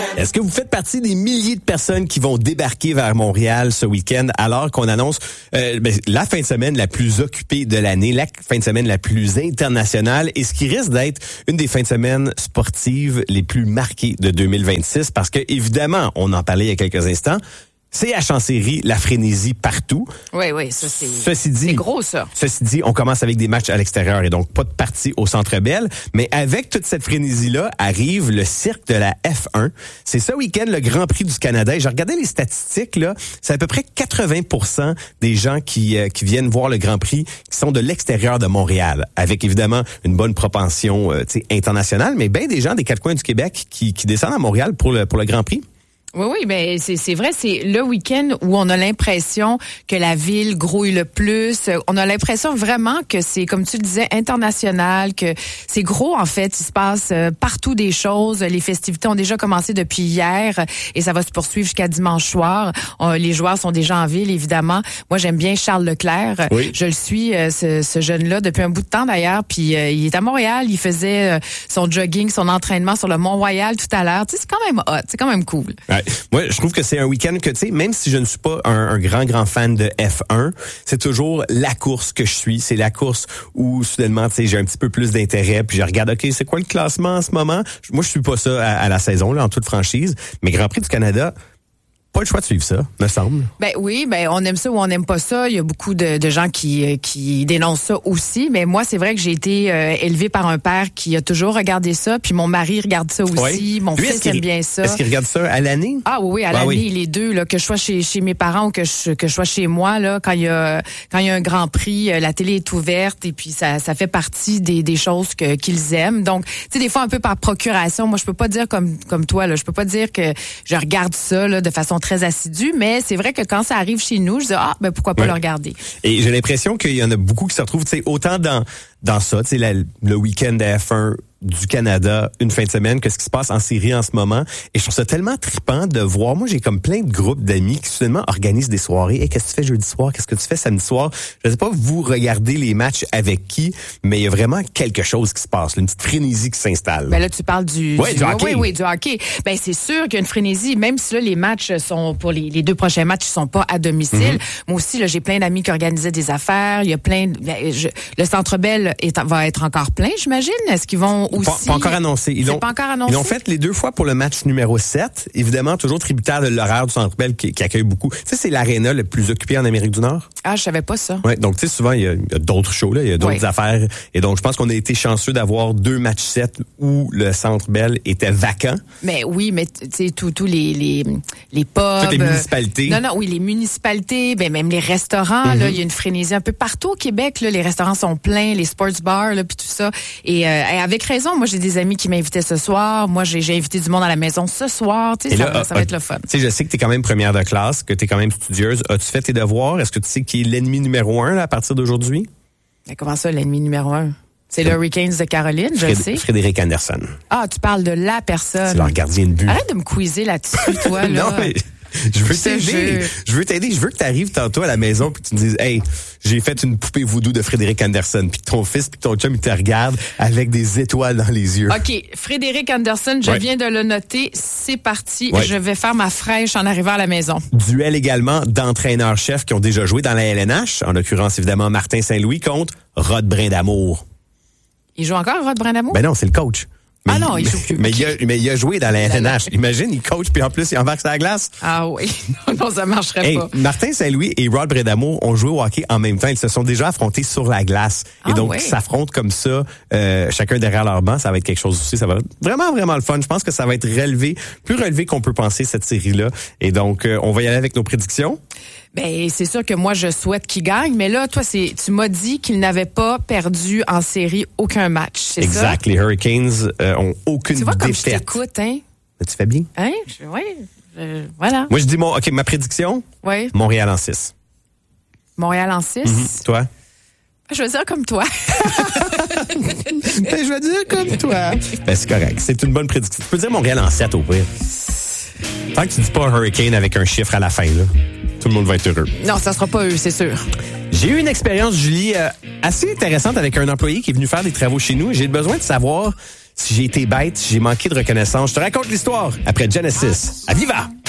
Est-ce que vous faites partie des milliers de personnes qui vont débarquer vers Montréal ce week-end alors qu'on annonce la fin de semaine la plus occupée de l'année, la fin de semaine la plus internationale et ce qui risque d'être une des fins de semaine sportives les plus marquées de 2026 parce que évidemment, on en parlait il y a quelques instants, CH en série, la frénésie partout. Oui, ça c'est gros ça. Ceci dit, on commence avec des matchs à l'extérieur et donc pas de partie au Centre Bell. Mais avec toute cette frénésie-là, arrive le cirque de la F1. C'est ce week-end le Grand Prix du Canada. Et j'ai regardé les statistiques, là. C'est à peu près 80% des gens qui viennent voir le Grand Prix qui sont de l'extérieur de Montréal. Avec évidemment une bonne propension internationale, mais bien des gens des quatre coins du Québec qui descendent à Montréal pour le Grand Prix. Oui, mais c'est vrai, c'est le week-end où on a l'impression que la ville grouille le plus. On a l'impression vraiment que c'est, comme tu le disais, international, que c'est gros en fait. Il se passe partout des choses. Les festivités ont déjà commencé depuis hier et ça va se poursuivre jusqu'à dimanche soir. Les joueurs sont déjà en ville, évidemment. Moi, j'aime bien Charles Leclerc. Oui. Je le suis, ce jeune-là, depuis un bout de temps d'ailleurs. Puis il est à Montréal. Il faisait son jogging, son entraînement sur le Mont-Royal tout à l'heure. Tu sais, c'est quand même hot, c'est quand même cool. Ouais. Moi, je trouve que c'est un week-end que, tu sais, même si je ne suis pas un grand fan de F1, c'est toujours la course que je suis. C'est la course où, soudainement, tu sais, j'ai un petit peu plus d'intérêt, puis je regarde, OK, c'est quoi le classement en ce moment? Moi, je suis pas ça à la saison, là, en toute franchise. Mais Grand Prix du Canada, pas le choix de suivre ça, me semble. Ben oui, on aime ça ou on n'aime pas ça. Il y a beaucoup de gens qui dénoncent ça aussi. Mais moi, c'est vrai que j'ai été élevée par un père qui a toujours regardé ça. Puis mon mari regarde ça aussi. Oui. Mon fils aime bien ça. Est-ce qu'il regarde ça à l'année? Ah oui, à l'année, les deux. Là, que je sois chez mes parents ou que je sois chez moi, là, quand il y a un Grand Prix, la télé est ouverte et puis ça fait partie des choses qu'ils aiment. Donc, tu sais, des fois un peu par procuration. Moi, je peux pas dire comme toi. Là, je peux pas dire que je regarde ça là, de façon très assidue, mais c'est vrai que quand ça arrive chez nous, je dis pourquoi pas le regarder. Et j'ai l'impression qu'il y en a beaucoup qui se retrouvent, tu sais, autant dans ça, tu sais, le week-end de F1 du Canada, une fin de semaine, que ce qui se passe en série en ce moment. Et je trouve ça tellement trippant de voir. Moi, j'ai comme plein de groupes d'amis qui soudainement organisent des soirées. Hey, qu'est-ce que tu fais jeudi soir? Qu'est-ce que tu fais samedi soir? Je sais pas, vous regardez les matchs avec qui, mais il y a vraiment quelque chose qui se passe, là, une petite frénésie qui s'installe. Ben là, tu parles du hockey. Oui, du hockey. Ben, c'est sûr qu'il y a une frénésie, même si là, les matchs sont, pour les deux prochains matchs, ils sont pas à domicile. Moi aussi, là, j'ai plein d'amis qui organisaient des affaires. Il y a le Centre Bell va être encore plein, j'imagine. Est-ce qu'ils vont aussi... Pas encore annoncé. Ils l'ont fait les deux fois pour le match numéro 7. Évidemment, toujours tributaire de l'horaire du Centre Bell qui accueille beaucoup. Tu sais, c'est l'aréna le plus occupé en Amérique du Nord. Ah, je savais pas ça. Ouais, donc tu sais, souvent, il y a d'autres shows, là, il y a d'autres affaires. Et donc, je pense qu'on a été chanceux d'avoir 2 matchs 7 où le Centre Bell était vacant. Mais oui, mais tu sais, tous les pubs. Toutes les municipalités. Oui, les municipalités, ben même les restaurants, là, il y a une frénésie un peu partout au Québec, là, les restaurants sont pleins, les sports bars, là, puis tout ça. Et avec raison, moi, j'ai des amis qui m'invitaient ce soir. Moi, j'ai invité du monde à la maison ce soir. Tu sais, ça va être le fun. Tu sais, je sais que tu es quand même première de classe, que tu es quand même studieuse. As-tu fait tes devoirs? Est-ce que tu sais qui est l'ennemi numéro 1 là, à partir d'aujourd'hui? Mais comment ça, l'ennemi numéro 1? C'est le Hurricanes de Caroline, je le sais. Frédéric Anderson. Ah, tu parles de la personne. C'est leur gardien de but. Arrête de me quizer là-dessus, toi. Là. Non, mais... Je veux t'aider. Je veux que tu arrives tantôt à la maison puis que tu me dises, hey, j'ai fait une poupée voodoo de Frédéric Anderson, puis ton fils puis ton chum, il te regarde avec des étoiles dans les yeux. OK, Frédéric Anderson, je viens de le noter. C'est parti. Je vais faire ma fraîche en arrivant à la maison. Duel également d'entraîneurs-chefs qui ont déjà joué dans la LNH, en l'occurrence évidemment Martin Saint-Louis contre Rod Brindamour. Il joue encore Rod Brindamour? Ben non, c'est le coach. Mais, non, il joue plus. Mais il a joué dans la LNH. Imagine, il coach, puis en plus, il embarque sur la glace. Ah oui. Non, ça marcherait pas. Martin Saint-Louis et Rod Brindamour ont joué au hockey en même temps. Ils se sont déjà affrontés sur la glace. Et donc, ils s'affrontent comme ça, chacun derrière leur banc. Ça va être quelque chose aussi. Ça va être vraiment, vraiment le fun. Je pense que ça va être plus relevé qu'on peut penser, cette série-là. Et donc, on va y aller avec nos prédictions. Ben, c'est sûr que moi, je souhaite qu'il gagne. Mais là, toi, tu m'as dit qu'il n'avait pas perdu en série aucun match. C'est exact. Ça? Les Hurricanes ont aucune défaite. Tu vois comme je t'écoute, hein? Mais tu fais bien. Hein? Voilà. Moi, je dis ma prédiction. Oui. Montréal en 6. Montréal en 6? Toi? Je vais dire comme toi. Je vais dire comme toi. Ben, c'est correct. C'est une bonne prédiction. Tu peux dire Montréal en 7 au pire. Tant que tu dis pas un Hurricane avec un chiffre à la fin, là, tout le monde va être heureux. Non, ça sera pas eux, c'est sûr. J'ai eu une expérience, Julie, assez intéressante avec un employé qui est venu faire des travaux chez nous. J'ai besoin de savoir si j'ai été bête, si j'ai manqué de reconnaissance. Je te raconte l'histoire après Genesis. À Viva!